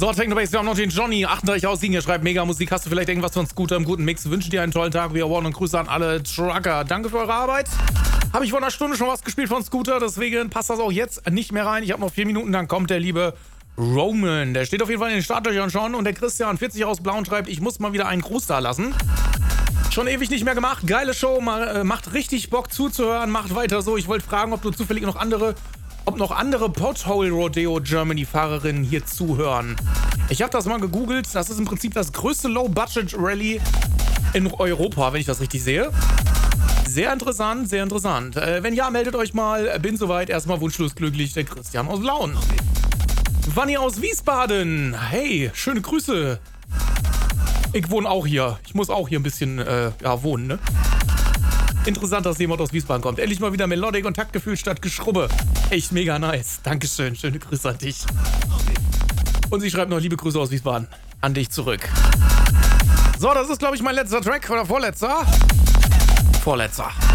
So, Technobase, wir haben noch den Johnny, 38 aus Siegen, er schreibt mega Musik. Hast du vielleicht irgendwas von Scooter im guten Mix? Wünsche dir einen tollen Tag, wir One und Grüße an alle Trucker. Danke für eure Arbeit. Habe ich vor einer Stunde schon was gespielt von Scooter, deswegen passt das auch jetzt nicht mehr rein. Ich habe noch 4 Minuten, dann kommt der liebe Roman. Der steht auf jeden Fall in den Startlöchern schon und der Christian, 40 aus Blauen, schreibt, ich muss mal wieder einen Gruß da lassen. Schon ewig nicht mehr gemacht, geile Show, macht richtig Bock zuzuhören, macht weiter so. Ich wollte fragen, ob du zufällig noch andere Pothole Rodeo Germany Fahrerinnen hier zuhören. Ich habe das mal gegoogelt, das ist im Prinzip das größte Low-Budget Rally in Europa, wenn ich das richtig sehe. Sehr interessant, sehr interessant. Wenn ja, meldet euch mal. Bin soweit. Erstmal wunschlos glücklich, der Christian aus Blauen. Vanni aus Wiesbaden. Hey, schöne Grüße. Ich wohne auch hier. Ich muss auch hier ein bisschen wohnen, ne? Interessant, dass jemand aus Wiesbaden kommt. Endlich mal wieder Melodic und Taktgefühl statt Geschrubbe. Echt mega nice. Dankeschön. Schöne Grüße an dich. Und sie schreibt noch liebe Grüße aus Wiesbaden. An dich zurück. So, das ist, glaube ich, mein letzter Track oder vorletzter. Vorletzter.